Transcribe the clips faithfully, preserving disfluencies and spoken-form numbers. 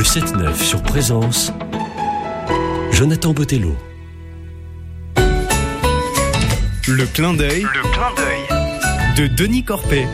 Le sept neuf sur Présence, Jonathan Botello. Le clin d'œil, Le clin d'œil de Denis Corpet.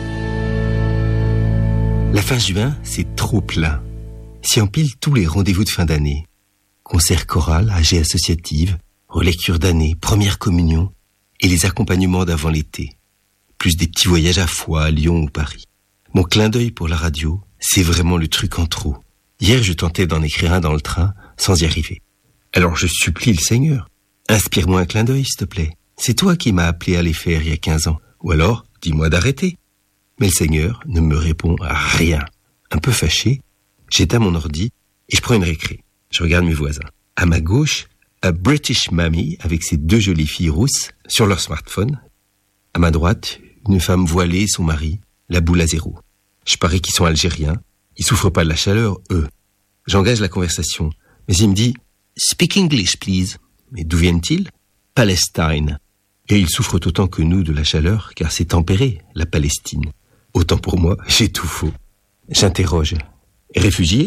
La fin juin, c'est trop plein. S'y empilent tous les rendez-vous de fin d'année. Concert choral, A G associative, relecture d'année, première communion et les accompagnements d'avant l'été. Plus des petits voyages à Foix, Lyon ou Paris. Mon clin d'œil pour la radio, c'est vraiment le truc en trop. Hier, je tentais d'en écrire un dans le train, sans y arriver. Alors je supplie le Seigneur. Inspire-moi un clin d'œil, s'il te plaît. C'est toi qui m'as appelé à les faire il y a quinze ans. Ou alors, dis-moi d'arrêter. Mais le Seigneur ne me répond à rien. Un peu fâché, j'éteins mon ordi et je prends une récré. Je regarde mes voisins. À ma gauche, a British Mammy avec ses deux jolies filles rousses sur leur smartphone. À ma droite, une femme voilée et son mari, la boule à zéro. Je parie qu'ils sont algériens. Ils souffrent pas de la chaleur, eux. J'engage la conversation. Mais il me dit « Speak English, please ». Mais d'où viennent-ils ? Palestine. Et ils souffrent autant que nous de la chaleur, car c'est tempéré, la Palestine. Autant pour moi, j'ai tout faux. J'interroge. Réfugiés ?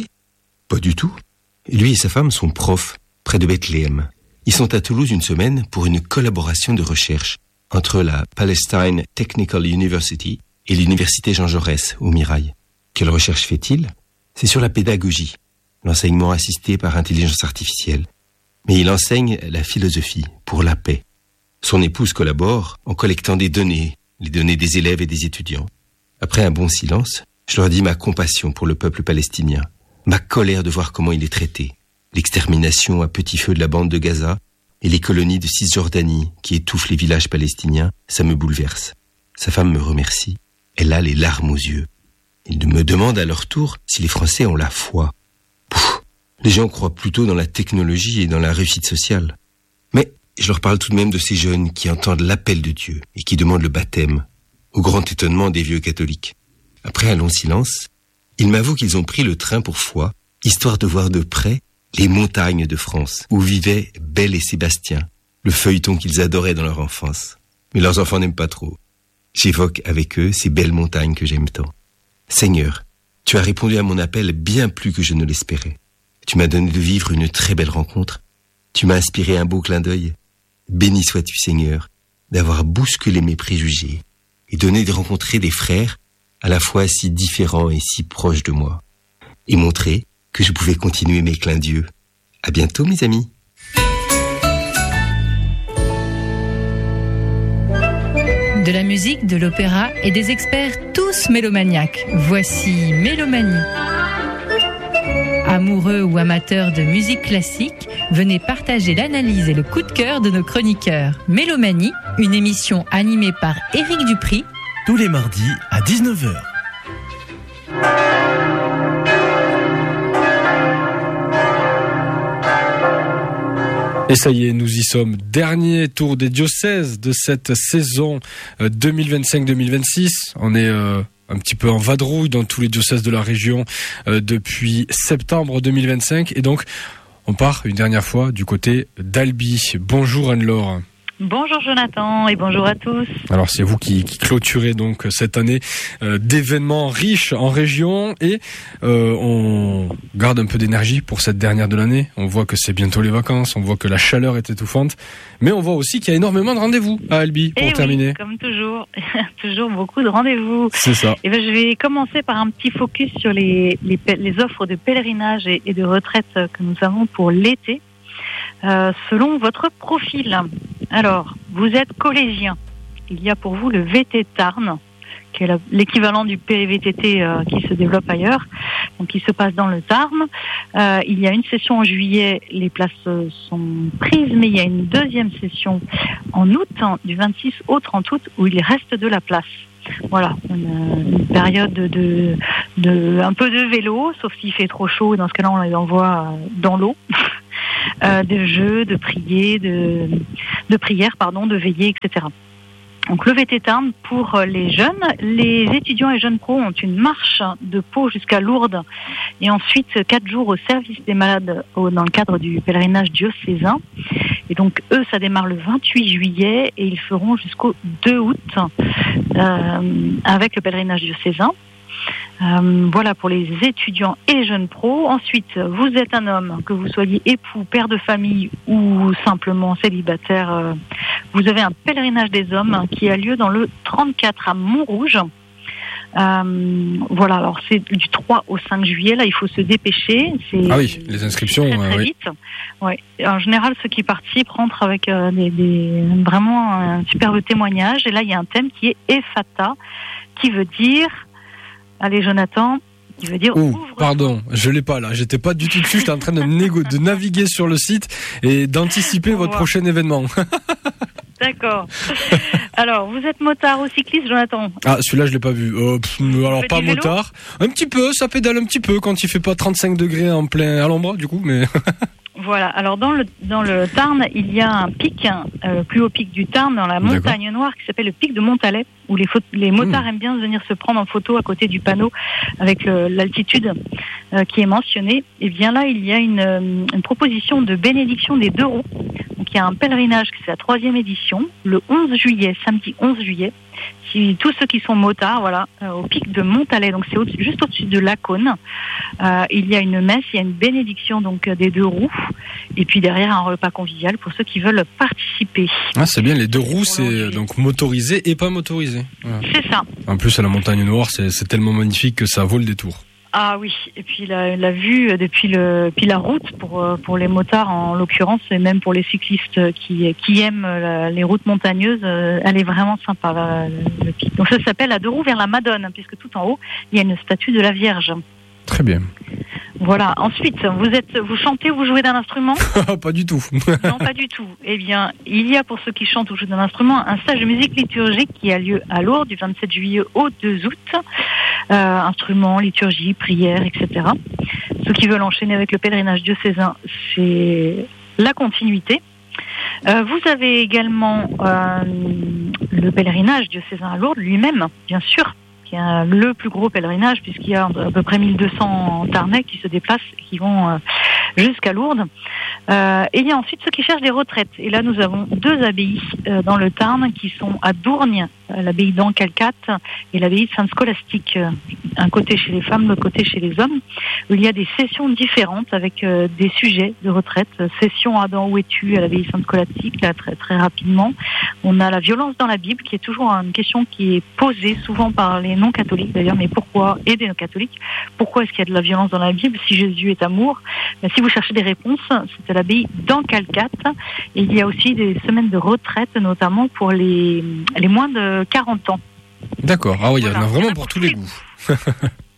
Pas du tout. Lui et sa femme sont profs, près de Bethléem. Ils sont à Toulouse une semaine pour une collaboration de recherche entre la Palestine Technical University et l'université Jean Jaurès, au Mirail. Quelle recherche fait-il ? C'est sur la pédagogie, l'enseignement assisté par intelligence artificielle. Mais il enseigne la philosophie pour la paix. Son épouse collabore en collectant des données, les données des élèves et des étudiants. Après un bon silence, je leur dis ma compassion pour le peuple palestinien, ma colère de voir comment il est traité, l'extermination à petit feu de la bande de Gaza et les colonies de Cisjordanie qui étouffent les villages palestiniens, ça me bouleverse. Sa femme me remercie, elle a les larmes aux yeux. Ils me demandent à leur tour si les Français ont la foi. Pouf, les gens croient plutôt dans la technologie et dans la réussite sociale. Mais je leur parle tout de même de ces jeunes qui entendent l'appel de Dieu et qui demandent le baptême, au grand étonnement des vieux catholiques. Après un long silence, ils m'avouent qu'ils ont pris le train pour Foix, histoire de voir de près les montagnes de France, où vivaient Belle et Sébastien, le feuilleton qu'ils adoraient dans leur enfance. Mais leurs enfants n'aiment pas trop. J'évoque avec eux ces belles montagnes que j'aime tant. Seigneur, tu as répondu à mon appel bien plus que je ne l'espérais. Tu m'as donné de vivre une très belle rencontre. Tu m'as inspiré un beau clin d'œil. Béni sois-tu, Seigneur, d'avoir bousculé mes préjugés et donné de rencontrer des frères à la fois si différents et si proches de moi, et montrer que je pouvais continuer mes clins d'yeux. À bientôt, mes amis. De la musique, de l'opéra et des experts tous mélomaniaques. Voici Mélomanie. Amoureux ou amateurs de musique classique, venez partager l'analyse et le coup de cœur de nos chroniqueurs. Mélomanie, une émission animée par Éric Dupri, Tous les mardis à dix-neuf heures. Et ça y est, nous y sommes. Dernier tour des diocèses de cette saison deux mille vingt-cinq deux mille vingt-six. On est euh, un petit peu en vadrouille dans tous les diocèses de la région euh, depuis septembre deux mille vingt-cinq. Et donc, on part une dernière fois du côté d'Albi. Bonjour Anne-Laure. Bonjour Jonathan et bonjour à tous. Alors c'est vous qui, qui clôturez donc cette année euh, d'événements riches en région et euh, on garde un peu d'énergie pour cette dernière de l'année. On voit que c'est bientôt les vacances, on voit que la chaleur est étouffante, mais on voit aussi qu'il y a énormément de rendez-vous à Albi pour et terminer. Oui, comme toujours, toujours beaucoup de rendez-vous. C'est ça. Et ben je vais commencer par un petit focus sur les, les, les offres de pèlerinage et, et de retraite que nous avons pour l'été. Euh, selon votre profil. Alors, vous êtes collégien. Il y a pour vous le V T Tarn, qui est l'équivalent du P V T T euh, qui se développe ailleurs, donc qui se passe dans le Tarn. Euh, il y a une session en juillet, les places sont prises, mais il y a une deuxième session en août, du vingt-six au trente août, où il reste de la place. Voilà, une, une période de, de, de un peu de vélo, sauf s'il fait trop chaud, dans ce cas-là on les envoie dans l'eau. Euh, de jeux, de prier, de, de prières, pardon, de veillées, et cetera. Donc le V T Tarn pour les jeunes. Les étudiants et jeunes pros ont une marche de Pau jusqu'à Lourdes et ensuite quatre jours au service des malades au, dans le cadre du pèlerinage diocésain. Et donc eux, ça démarre le vingt-huit juillet et ils feront jusqu'au deux août euh, avec le pèlerinage diocésain. Euh, voilà pour les étudiants et jeunes pros. Ensuite, vous êtes un homme, que vous soyez époux, père de famille ou simplement célibataire, euh, vous avez un pèlerinage des hommes qui a lieu dans le trente-quatre à Montrouge. Euh, voilà, alors c'est du trois au cinq juillet, là il faut se dépêcher. C'est ah oui, les inscriptions, très, très euh, vite. Oui. Ouais. En général, ceux qui participent rentrent avec euh, des, des, vraiment un superbe témoignage. Et là, il y a un thème qui est Ephata, qui veut dire, allez Jonathan, qui veut dire... Ouh, pardon, je l'ai pas là, j'étais pas du tout dessus, j'étais en train de, négo- de naviguer sur le site et d'anticiper votre voir. prochain événement. D'accord. Alors, vous êtes motard ou cycliste, Jonathan? Ah, celui-là, je l'ai pas vu. Euh, pff, alors, pas vélo motard. Un petit peu, ça pédale un petit peu quand il fait pas trente-cinq degrés en plein, à l'ombre, du coup, mais... Voilà. Alors, dans le, dans le Tarn, il y a un pic, euh, le plus haut pic du Tarn, dans la montagne noire, qui s'appelle le pic de Montalet, où les, les motards mmh. aiment bien venir se prendre en photo à côté du panneau avec le, l'altitude euh, qui est mentionnée. Et bien là, il y a une, une proposition de bénédiction des deux roues. Donc, il y a un pèlerinage, c'est la troisième édition, le onze juillet, samedi onze juillet. Si, tous ceux qui sont motards, voilà, euh, au pic de Montalet, donc c'est au- juste au-dessus de Lacaune. Euh, il y a une messe, il y a une bénédiction donc des deux roues, et puis derrière un repas convivial pour ceux qui veulent participer. Ah, c'est bien, les deux roues, c'est donc motorisé et pas motorisé. Voilà. C'est ça. En plus, à la montagne noire, c'est, c'est tellement magnifique que ça vaut le détour. Ah oui, et puis la, la vue depuis le, puis la route pour pour les motards en l'occurrence, et même pour les cyclistes qui qui aiment la, les routes montagneuses, elle est vraiment sympa. La, le pic. Donc ça s'appelle la deux roues vers la Madone, puisque tout en haut il y a une statue de la Vierge. Très bien. Voilà. Ensuite, vous êtes, vous chantez, vous jouez d'un instrument? Pas du tout. Non, pas du tout. Eh bien, il y a pour ceux qui chantent ou jouent d'un instrument un stage de musique liturgique qui a lieu à Lourdes du vingt-sept juillet au deux août. Euh, instruments, liturgie, prière, et cetera. Ceux qui veulent enchaîner avec le pèlerinage diocésain, c'est la continuité. Euh, vous avez également euh, le pèlerinage diocésain à Lourdes lui-même, bien sûr, qui est le plus gros pèlerinage puisqu'il y a à peu près mille deux cents Tarnais qui se déplacent et qui vont euh, jusqu'à Lourdes. Euh, et il y a ensuite ceux qui cherchent des retraites. Et là, nous avons deux abbayes euh, dans le Tarn qui sont à Dourgne, euh, l'abbaye d'Ancalcat et l'abbaye de Sainte-Scolastique. Euh, un côté chez les femmes, l'autre côté chez les hommes. Où il y a des sessions différentes avec euh, des sujets de retraite. Session Adam, où es-tu à l'abbaye de Sainte-Scolastique, là, très, très rapidement. On a la violence dans la Bible, qui est toujours une question qui est posée souvent par les non-catholiques d'ailleurs, mais pourquoi, et des non-catholiques, pourquoi est-ce qu'il y a de la violence dans la Bible si Jésus est amour? Ben, si vous cherchez des réponses, c'est à l'abbaye d'Ancalcat. Et il y a aussi des semaines de retraite, notamment pour les, les moins de quarante ans. D'accord. Ah oui, il y en Voilà. a vraiment Il y en a pour pour tous tous les les goûts.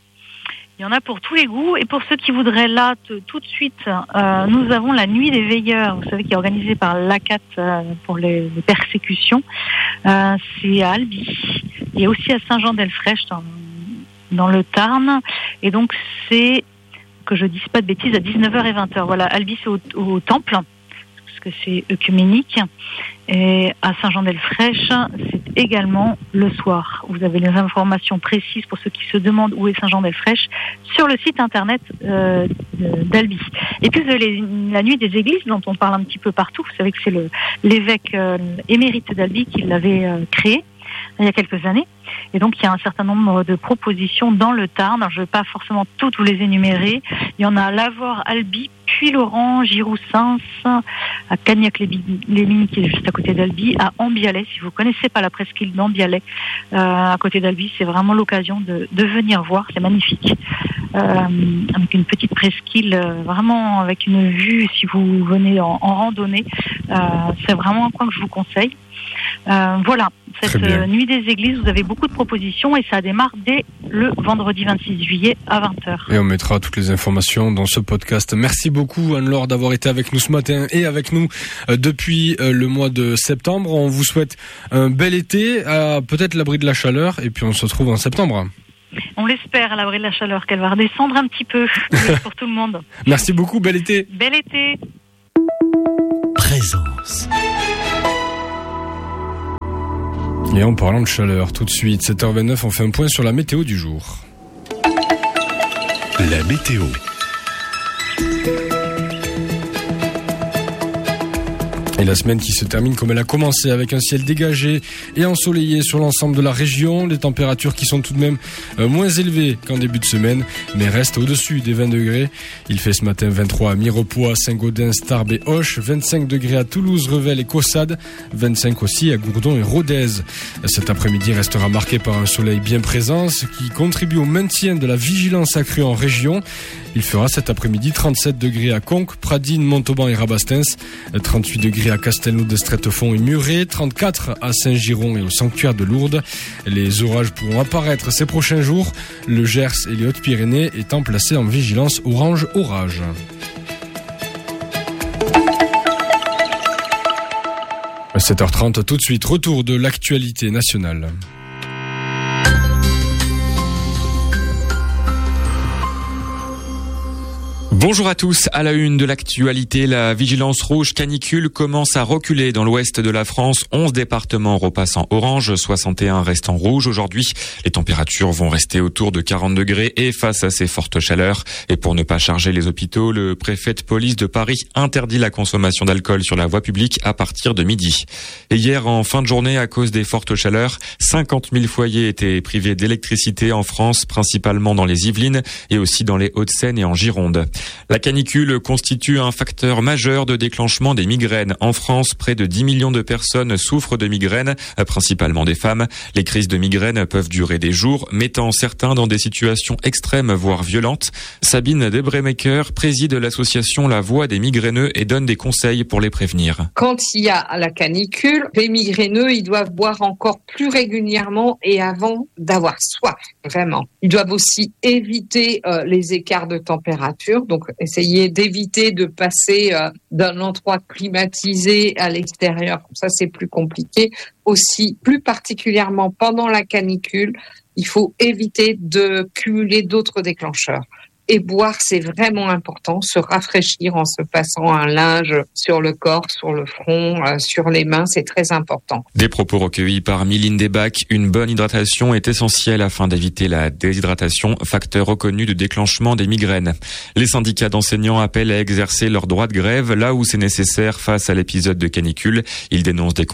Il y en a pour tous les goûts. Et pour ceux qui voudraient là, t- tout de suite, euh, nous avons la Nuit des Veilleurs, vous savez, qui est organisée par l'A C A T euh, pour les, les persécutions. Euh, c'est à Albi et aussi à Saint-Jean-d'Elfrèche dans, dans le Tarn. Et donc, c'est, que je dise pas de bêtises, à dix-neuf heures et vingt heures. Voilà, Albi, c'est au, au Temple, parce que c'est œcuménique. Et à Saint-Jean-d'Elfrèche, c'est également le soir. Vous avez les informations précises pour ceux qui se demandent où est Saint-Jean-d'Elfrèche sur le site internet euh, d'Albi. Et puis vous avez les, la nuit des églises dont on parle un petit peu partout. Vous savez que c'est le, l'évêque euh, émérite d'Albi qui l'avait euh, créé il y a quelques années. Et donc, il y a un certain nombre de propositions dans le Tarn. Alors, je ne vais pas forcément toutes vous les énumérer. Il y en a à Lavore, Albi, Puy-Laurent, Giroux-Sens, à Cagnac-les-Mines, qui est juste à côté d'Albi, à Ambialet. Si vous ne connaissez pas la presqu'île d'Ambialet, euh, à côté d'Albi, c'est vraiment l'occasion de, de venir voir. C'est magnifique. Euh, avec une petite presqu'île, euh, vraiment avec une vue, si vous venez en, en randonnée. Euh, c'est vraiment un coin que je vous conseille. Euh, voilà, cette euh, nuit des églises, vous avez beaucoup de propositions et ça démarre dès le vendredi vingt-six juillet à vingt heures. Et on mettra toutes les informations dans ce podcast. Merci beaucoup Anne-Laure d'avoir été avec nous ce matin et avec nous euh, depuis euh, le mois de septembre. On vous souhaite un bel été, à peut-être l'abri de la chaleur, et puis on se retrouve en septembre. On l'espère à l'abri de la chaleur, qu'elle va redescendre un petit peu pour tout le monde. Merci beaucoup, bel été. Bel été. Présence. Et en parlant de chaleur, tout de suite, sept heures vingt-neuf, on fait un point sur la météo du jour. La météo. Et la semaine qui se termine comme elle a commencé, avec un ciel dégagé et ensoleillé sur l'ensemble de la région. Les températures qui sont tout de même euh, moins élevées qu'en début de semaine, mais restent au-dessus des vingt degrés. Il fait ce matin vingt-trois à Mirepoix, Saint-Gaudens, Tarbes et Auch, vingt-cinq degrés à Toulouse, Revel et Caussade, vingt-cinq aussi à Gourdon et Rodez. Cet après-midi restera marqué par un soleil bien présent, ce qui contribue au maintien de la vigilance accrue en région. Il fera cet après-midi trente-sept degrés à Conques, Pradines, Montauban et Rabastens, trente-huit degrés à Castelnau d'Estrettefond et Muret, trente-quatre à Saint-Giron et au sanctuaire de Lourdes. Les orages pourront apparaître ces prochains jours, le Gers et les Hautes-Pyrénées étant placés en vigilance orange orage. À sept heures trente, tout de suite, retour de l'actualité nationale. Bonjour à tous. À la une de l'actualité, la vigilance rouge canicule commence à reculer dans l'ouest de la France. onze départements repassent en orange, soixante et un restent en rouge aujourd'hui. Les températures vont rester autour de quarante degrés et face à ces fortes chaleurs. Et pour ne pas charger les hôpitaux, le préfet de police de Paris interdit la consommation d'alcool sur la voie publique à partir de midi. Et hier, en fin de journée, à cause des fortes chaleurs, cinquante mille foyers étaient privés d'électricité en France, principalement dans les Yvelines et aussi dans les Hauts-de-Seine et en Gironde. La canicule constitue un facteur majeur de déclenchement des migraines. En France, près de dix millions de personnes souffrent de migraines, principalement des femmes. Les crises de migraines peuvent durer des jours, mettant certains dans des situations extrêmes, voire violentes. Sabine Debremaker préside l'association La Voix des migraineux et donne des conseils pour les prévenir. Quand il y a la canicule, les migraineux, ils doivent boire encore plus régulièrement et avant d'avoir soif, vraiment. Ils doivent aussi éviter euh, les écarts de température. Donc, essayer d'éviter de passer euh, d'un endroit climatisé à l'extérieur. Ça, c'est plus compliqué. Aussi, plus particulièrement pendant la canicule, il faut éviter de cumuler d'autres déclencheurs. Et boire, c'est vraiment important. Se rafraîchir en se passant un linge sur le corps, sur le front, euh, sur les mains, c'est très important. Des propos recueillis par Mylène Desbacs. Une bonne hydratation est essentielle afin d'éviter la déshydratation, facteur reconnu de déclenchement des migraines. Les syndicats d'enseignants appellent à exercer leur droit de grève là où c'est nécessaire face à l'épisode de canicule. Ils dénoncent des